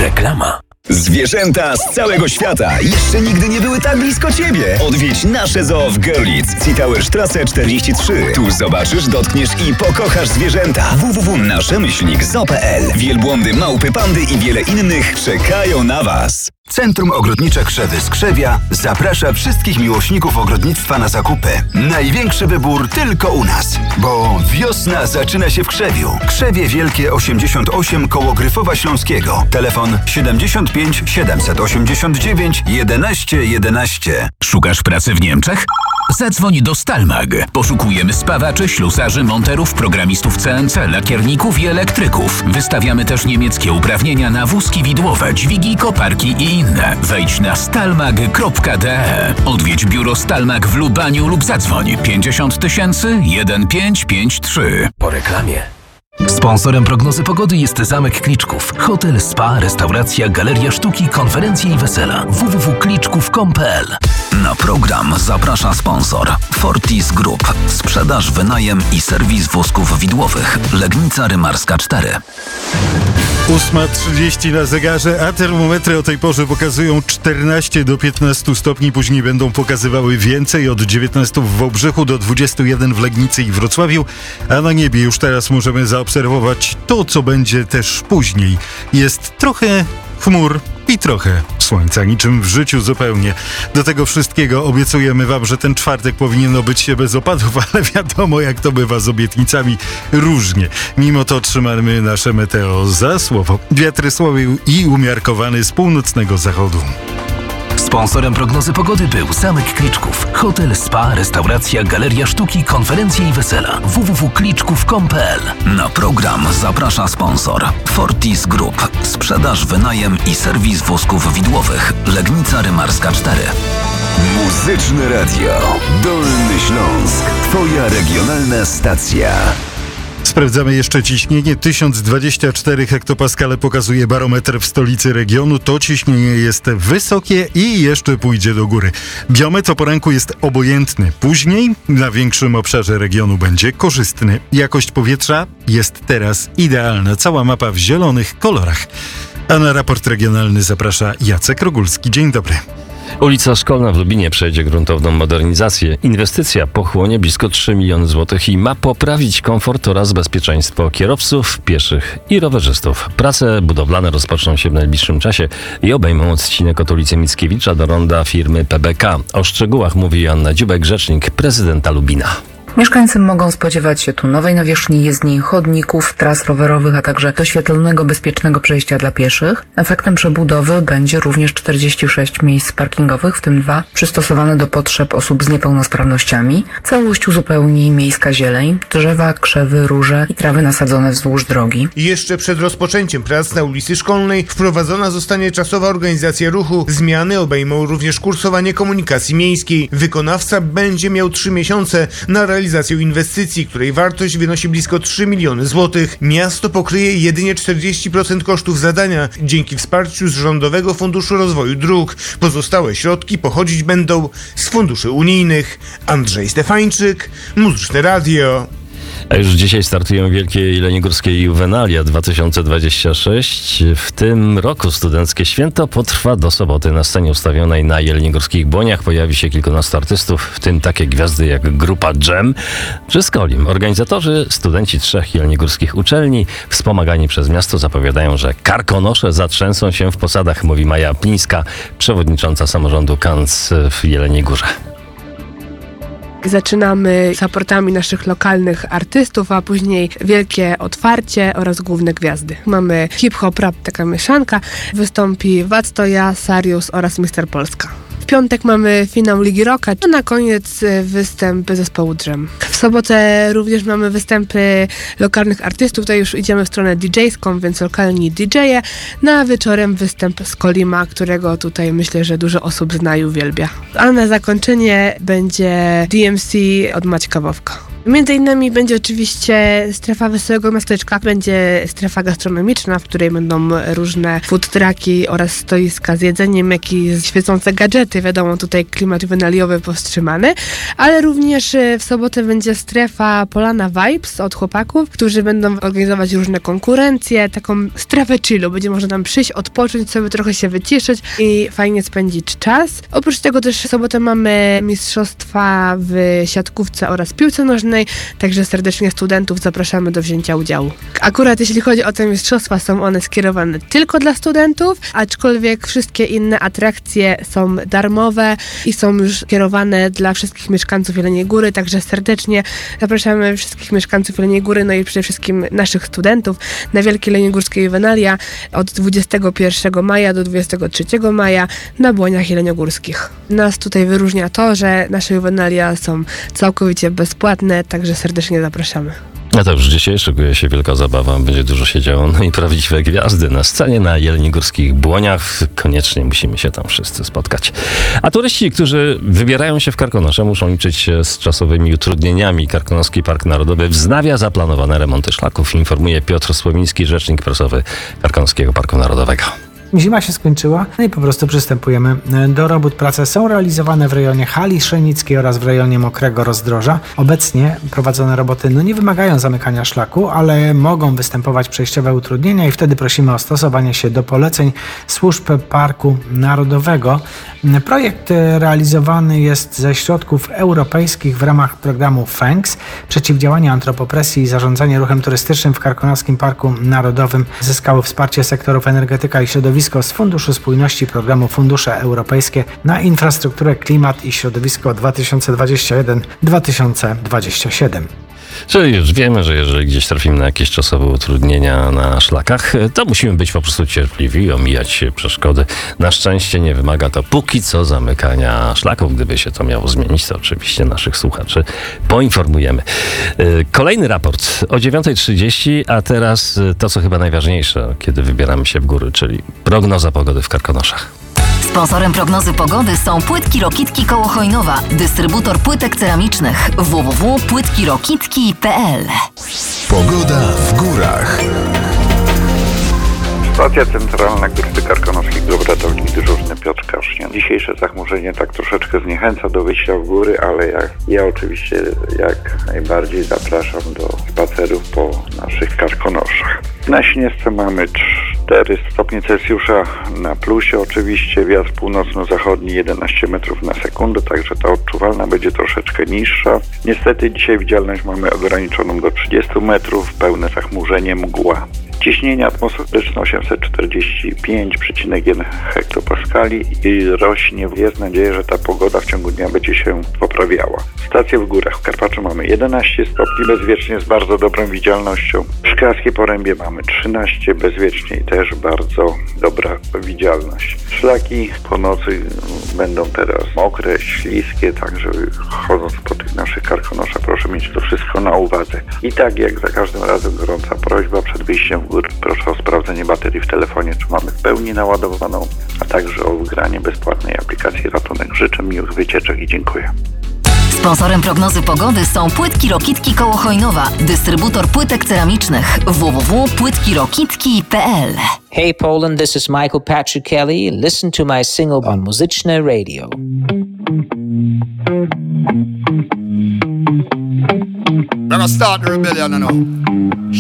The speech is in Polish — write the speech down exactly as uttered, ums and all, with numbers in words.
Reklama. Zwierzęta z całego świata jeszcze nigdy nie były tak blisko Ciebie. Odwiedź nasze zoo w Görlitz, Citauerstrasse czterdzieści trzy. Tu zobaczysz, dotkniesz i pokochasz zwierzęta. w w w kropka nasze myślnik zoo kropka p l. Wielbłądy, małpy, pandy i wiele innych czekają na Was. Centrum Ogrodnicze Krzewy z Krzewia zaprasza wszystkich miłośników ogrodnictwa na zakupy. Największy wybór tylko u nas, bo wiosna zaczyna się w Krzewiu. Krzewie Wielkie osiemdziesiąt osiem koło Gryfowa Śląskiego. Telefon siedemdziesiąt pięć siedemset osiemdziesiąt dziewięć jedenaście jedenaście. Szukasz pracy w Niemczech? Zadzwoń do Stalmag. Poszukujemy spawaczy, ślusarzy, monterów, programistów C N C, lakierników i elektryków. Wystawiamy też niemieckie uprawnienia na wózki widłowe, dźwigi, koparki i inne. Wejdź na stalmag kropka d e. Odwiedź biuro Stalmag w Lubaniu lub zadzwoń pięćdziesiąt tysięcy jeden pięć pięć trzy. Po reklamie. Sponsorem prognozy pogody jest Zamek Kliczków. Hotel, spa, restauracja, galeria sztuki, konferencje i wesela. w w w kropka kliczków kropka com kropka p l. Na program zaprasza sponsor Fortis Group. Sprzedaż, wynajem i serwis wózków widłowych. Legnica Rymarska cztery. ósma trzydzieści na zegarze, a termometry o tej porze pokazują czternaście do piętnastu stopni. Później będą pokazywały więcej, od dziewiętnastu w Wałbrzychu do dwudziestu jeden w Legnicy i Wrocławiu. A na niebie już teraz możemy zaobserwować to, co będzie też później. Jest trochę chmur i trochę słońca, niczym w życiu zupełnie. Do tego wszystkiego obiecujemy wam, że ten czwartek powinien obyć się bez opadów, ale wiadomo, jak to bywa z obietnicami, różnie. Mimo to trzymamy nasze meteo za słowo. Wiatr słaby i umiarkowany z północnego zachodu. Sponsorem prognozy pogody był Zamek Kliczków. Hotel, spa, restauracja, galeria sztuki, konferencje i wesela. w w w kropka kliczków kropka com kropka p l. Na program zaprasza sponsor Fortis Group. Sprzedaż, wynajem i serwis wózków widłowych. Legnica Rymarska cztery. Muzyczne Radio Dolny Śląsk. Twoja regionalna stacja. Sprawdzamy jeszcze ciśnienie. tysiąc dwadzieścia cztery hektopaskale pokazuje barometr w stolicy regionu. To ciśnienie jest wysokie i jeszcze pójdzie do góry. Biometr o poranku jest obojętny. Później na większym obszarze regionu będzie korzystny. Jakość powietrza jest teraz idealna. Cała mapa w zielonych kolorach. A na raport regionalny zaprasza Jacek Rogulski. Dzień dobry. Ulica Szkolna w Lubinie przejdzie gruntowną modernizację. Inwestycja pochłonie blisko trzy miliony złotych i ma poprawić komfort oraz bezpieczeństwo kierowców, pieszych i rowerzystów. Prace budowlane rozpoczną się w najbliższym czasie i obejmą odcinek od ulicy Mickiewicza do ronda firmy P B K. O szczegółach mówi Joanna Dziubek, rzecznik prezydenta Lubina. Mieszkańcy mogą spodziewać się tu nowej nawierzchni jezdni, chodników, tras rowerowych, a także doświetlonego, bezpiecznego przejścia dla pieszych. Efektem przebudowy będzie również czterdzieści sześć miejsc parkingowych, w tym dwa przystosowane do potrzeb osób z niepełnosprawnościami. Całość uzupełni miejska zieleń, drzewa, krzewy, róże i trawy nasadzone wzdłuż drogi. Jeszcze przed rozpoczęciem prac na ulicy Szkolnej wprowadzona zostanie czasowa organizacja ruchu. Zmiany obejmą również kursowanie komunikacji miejskiej. Wykonawca będzie miał trzy miesiące na realizację realizacją inwestycji, której wartość wynosi blisko trzy miliony złotych. Miasto pokryje jedynie czterdzieści procent kosztów zadania dzięki wsparciu z Rządowego Funduszu Rozwoju Dróg. Pozostałe środki pochodzić będą z funduszy unijnych. Andrzej Stefańczyk, Muzyczne Radio. A już dzisiaj startują wielkie jeleniogórskie Juvenalia dwa tysiące dwadzieścia sześć. W tym roku studenckie święto potrwa do soboty. Na scenie ustawionej na jeleniogórskich błoniach pojawi się kilkunastu artystów, w tym takie gwiazdy jak grupa Dżem czy Skolim. Organizatorzy, studenci trzech jeleniogórskich uczelni, wspomagani przez miasto, zapowiadają, że karkonosze zatrzęsą się w posadach, mówi Maja Plińska, przewodnicząca samorządu K A N S w Jeleniej Górze. Zaczynamy z aportami naszych lokalnych artystów, a później wielkie otwarcie oraz główne gwiazdy. Mamy hip-hop, rap, taka mieszanka. Wystąpi Wactoja, Sarius oraz mister Polska. W piątek mamy finał Ligi Rocka, a na koniec występ zespołu Dżem. W sobotę również mamy występy lokalnych artystów, tutaj już idziemy w stronę didżejską, więc lokalni didżeje. Na wieczorem występ Skolima, którego tutaj myślę, że dużo osób zna i uwielbia. A na zakończenie będzie D M C od Maćka Wowka. Między innymi będzie oczywiście strefa Wesołego Miasteczka, będzie strefa gastronomiczna, w której będą różne food trucki oraz stoiska z jedzeniem, jak i świecące gadżety. Wiadomo, tutaj klimat juwenaliowy powstrzymany, ale również w sobotę będzie strefa Polana Vibes od chłopaków, którzy będą organizować różne konkurencje, taką strefę chillu. Będzie można tam przyjść, odpocząć sobie, trochę się wyciszyć i fajnie spędzić czas. Oprócz tego też w sobotę mamy mistrzostwa w siatkówce oraz piłce nożnej, także serdecznie studentów zapraszamy do wzięcia udziału. Akurat jeśli chodzi o te mistrzostwa, są one skierowane tylko dla studentów, aczkolwiek wszystkie inne atrakcje są darmowe i są już skierowane dla wszystkich mieszkańców Jeleniej Góry, także serdecznie zapraszamy wszystkich mieszkańców Jeleniej Góry, no i przede wszystkim naszych studentów na Wielkie Jeleniogórskie Juwenalia od dwudziestego pierwszego maja do dwudziestego trzeciego maja na Błoniach Jeleniogórskich. Nas tutaj wyróżnia to, że nasze juwenalia są całkowicie bezpłatne, także serdecznie zapraszamy. A to już dzisiaj szykuje się wielka zabawa, będzie dużo się działo, no i prawdziwe gwiazdy na scenie na Jeleniogórskich Błoniach. Koniecznie musimy się tam wszyscy spotkać. A turyści, którzy wybierają się w Karkonosze, muszą liczyć się z czasowymi utrudnieniami. Karkonoski Park Narodowy wznawia zaplanowane remonty szlaków, informuje Piotr Słowiński, rzecznik prasowy Karkonoskiego Parku Narodowego. Zima się skończyła, no i po prostu przystępujemy do robót. Prace są realizowane w rejonie Hali Szenickiej oraz w rejonie Mokrego Rozdroża. Obecnie prowadzone roboty no nie wymagają zamykania szlaku, ale mogą występować przejściowe utrudnienia i wtedy prosimy o stosowanie się do poleceń służb Parku Narodowego. Projekt realizowany jest ze środków europejskich w ramach programu FENKS, przeciwdziałanie antropopresji i zarządzanie ruchem turystycznym w Karkonoskim Parku Narodowym. Zyskały wsparcie sektorów energetyka i środowiska z Funduszu Spójności programu Fundusze Europejskie na infrastrukturę, klimat i środowisko dwa tysiące dwudziesty pierwszy do dwa tysiące dwudziestego siódmego. Czyli już wiemy, że jeżeli gdzieś trafimy na jakieś czasowe utrudnienia na szlakach, to musimy być po prostu cierpliwi i omijać przeszkody. Na szczęście nie wymaga to póki co zamykania szlaków. Gdyby się to miało zmienić, to oczywiście naszych słuchaczy poinformujemy. Kolejny raport o dziewiąta trzydzieści, a teraz to, co chyba najważniejsze, kiedy wybieramy się w góry, czyli prognoza pogody w Karkonoszach. Sponsorem prognozy pogody są Płytki Rokitki koło Chojnowa, dystrybutor płytek ceramicznych w w w kropka płytki rokitki kropka p l. Pogoda w górach. Stacja centralna Grupy Karkonoskich, ratownik dyżurny Piotr Kasznian. Dzisiejsze zachmurzenie tak troszeczkę zniechęca do wyjścia w góry, ale ja, ja oczywiście jak najbardziej zapraszam do spacerów po naszych Karkonoszach. Na Śnieżce mamy cztery stopnie Celsjusza, na plusie oczywiście, wiatr północno-zachodni jedenaście metrów na sekundę, także ta odczuwalna będzie troszeczkę niższa. Niestety dzisiaj widzialność mamy ograniczoną do trzydziestu metrów, pełne zachmurzenie, mgła. Ciśnienie atmosferyczne osiemset czterdzieści pięć przecinek jeden hektopaskali i rośnie. Jest nadzieja, że ta pogoda w ciągu dnia będzie się poprawiała. Stacje w górach. W Karpaczu mamy jedenaście stopni bezwiecznie z bardzo dobrą widzialnością. W Szklarskiej Porębie mamy trzynaście bezwiecznie i też bardzo dobra widzialność. Szlaki po nocy będą teraz mokre, śliskie, także chodząc po tych naszych Karkonoszach proszę mieć to wszystko na uwadze. I tak jak za każdym razem gorąca prośba przed wyjściem w góry, proszę o sprawdzenie baterii w telefonie, czy mamy w pełni naładowaną, a także o wygranie bezpłatnej aplikacji Ratunek. Życzę miłych wycieczek i dziękuję. Sponsorem prognozy pogody są Płytki Rokitki koło Chojnowa, dystrybutor płytek ceramicznych w w w kropka płytki rokitki kropka p l. Hey Poland, this is Michael Patrick Kelly. Listen to my single on Muzyczne Radio. We're gonna start the rebellion now.